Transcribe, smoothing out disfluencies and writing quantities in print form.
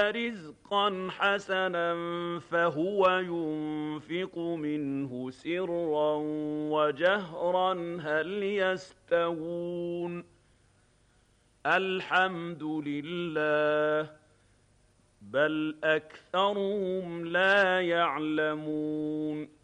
رزقا حسنا فهو ينفق منه سرا وجهرا هل يستوون الحمد لله بل أكثرهم لا يعلمون